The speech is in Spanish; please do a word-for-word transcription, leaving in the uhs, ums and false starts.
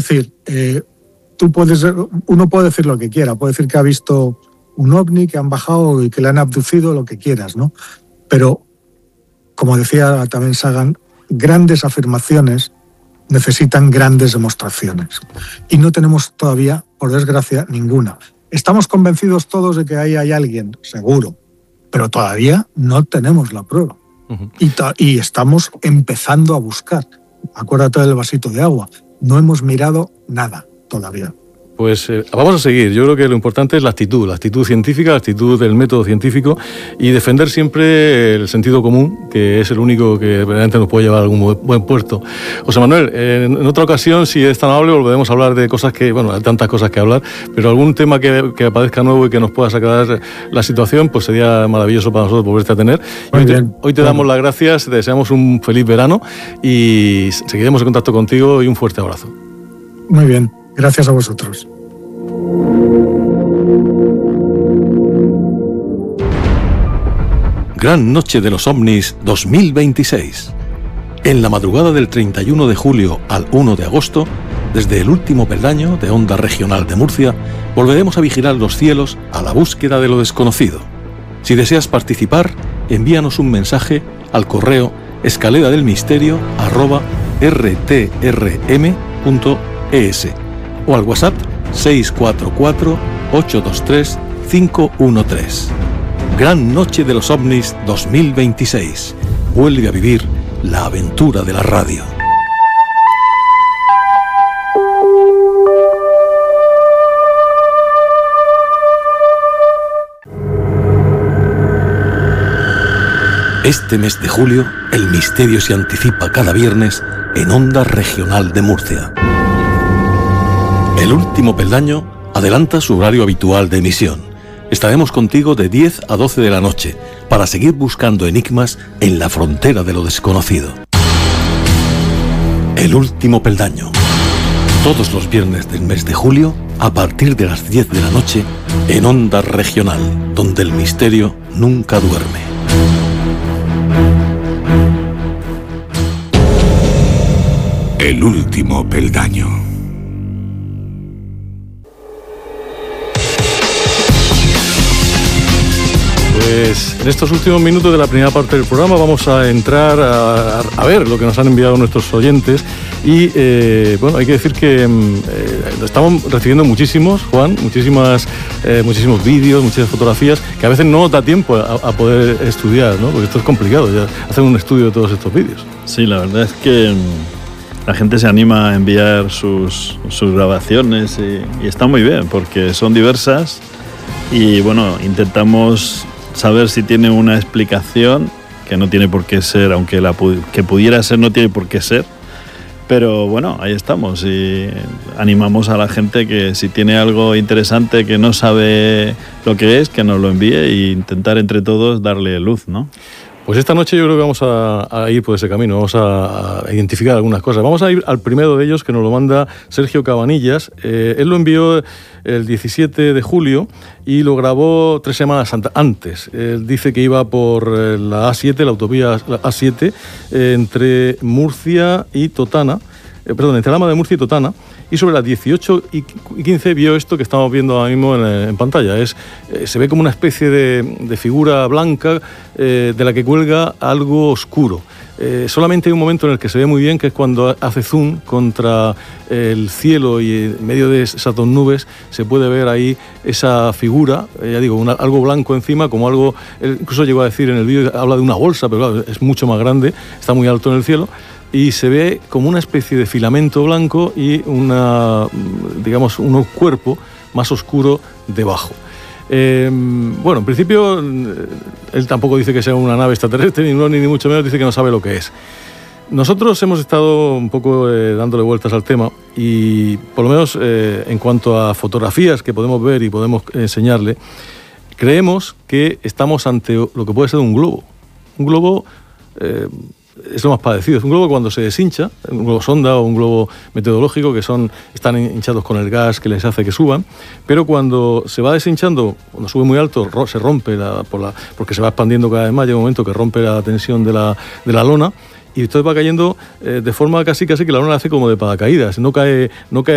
decir, eh, tú puedes, uno puede decir lo que quiera, puede decir que ha visto un ovni, que han bajado y que le han abducido, lo que quieras, ¿no? Pero, como decía también Sagan, grandes afirmaciones necesitan grandes demostraciones. Y no tenemos todavía, por desgracia, ninguna. Estamos convencidos todos de que ahí hay alguien, seguro, pero todavía no tenemos la prueba. Uh-huh. Y, ta- y estamos empezando a buscar. Acuérdate del vasito de agua. No hemos mirado nada todavía. Pues eh, vamos a seguir. Yo creo que lo importante es la actitud, la actitud científica, la actitud del método científico y defender siempre el sentido común, que es el único que realmente nos puede llevar a algún buen puerto. José Manuel, eh, en otra ocasión, si es tan amable, volveremos a hablar de cosas que, bueno, hay tantas cosas que hablar, pero algún tema que, que aparezca nuevo y que nos pueda sacar la situación, pues sería maravilloso para nosotros volverte a tener. Muy hoy, bien. Te, hoy te damos las gracias, te deseamos un feliz verano y seguiremos en contacto contigo y un fuerte abrazo. Muy bien, gracias a vosotros. Gran Noche de los OVNIs dos mil veintiséis. En la madrugada del treinta y uno de julio al uno de agosto, desde el último peldaño de Onda Regional de Murcia, volveremos a vigilar los cielos a la búsqueda de lo desconocido. Si deseas participar, envíanos un mensaje al correo escalera del misterio arroba r t r m punto e s o al WhatsApp seis cuatro cuatro, ocho dos tres, cinco uno tres. Gran Noche de los OVNIs dos mil veintiséis. Vuelve a vivir la aventura de la radio. Este mes de julio, el misterio se anticipa cada viernes en Onda Regional de Murcia. El último peldaño adelanta su horario habitual de emisión. Estaremos contigo de diez a doce de la noche para seguir buscando enigmas en la frontera de lo desconocido. El último peldaño. Todos los viernes del mes de julio a partir de las diez de la noche en Onda Regional, donde el misterio nunca duerme. El último peldaño. Pues en estos últimos minutos de la primera parte del programa vamos a entrar a, a ver lo que nos han enviado nuestros oyentes y eh, bueno, hay que decir que eh, estamos recibiendo muchísimos, Juan, muchísimas, eh, muchísimos vídeos, muchas fotografías que a veces no nos da tiempo a, a poder estudiar, ¿no? Porque esto es complicado, ya hacer un estudio de todos estos vídeos. Sí, la verdad es que la gente se anima a enviar sus, sus grabaciones y, y está muy bien porque son diversas y bueno, intentamos saber si tiene una explicación, que no tiene por qué ser, aunque la pu- que pudiera ser no tiene por qué ser, pero bueno, ahí estamos y animamos a la gente que si tiene algo interesante que no sabe lo que es, que nos lo envíe e intentar entre todos darle luz, ¿no? Pues esta noche yo creo que vamos a, a ir por ese camino, vamos a, a identificar algunas cosas. Vamos a ir al primero de ellos, que nos lo manda Sergio Cabanillas. Eh, él lo envió el diecisiete de julio y lo grabó tres semanas antes. Él dice que iba por la A siete, la autovía A siete, eh, entre Murcia y Totana, eh, perdón, entre Alhama de Murcia y Totana, y sobre las dieciocho y quince vio esto que estamos viendo ahora mismo en, en pantalla. Es, eh, se ve como una especie de, de figura blanca eh, de la que cuelga algo oscuro. Eh, solamente hay un momento en el que se ve muy bien, que es cuando hace zoom contra el cielo y en medio de esas dos nubes se puede ver ahí esa figura, eh, ya digo, una, algo blanco encima, como algo, él incluso llegó a decir en el vídeo, habla de una bolsa, pero claro, es mucho más grande, está muy alto en el cielo, y se ve como una especie de filamento blanco y una, digamos, un cuerpo más oscuro debajo. Eh, bueno, en principio él tampoco dice que sea una nave extraterrestre, ni, no, ni mucho menos dice que no sabe lo que es. Nosotros hemos estado un poco eh, dándole vueltas al tema y por lo menos eh, en cuanto a fotografías que podemos ver y podemos enseñarle, creemos que estamos ante lo que puede ser un globo. Un globo... Eh, es lo más parecido, es un globo cuando se deshincha, un globo sonda o un globo meteorológico que son, están hinchados con el gas que les hace que suban, pero cuando se va deshinchando, cuando sube muy alto, se rompe la, por la, porque se va expandiendo cada vez más, llega un momento que rompe la tensión de la, de la lona y entonces va cayendo eh, de forma casi casi que la lona la hace como de paracaídas, no cae, no cae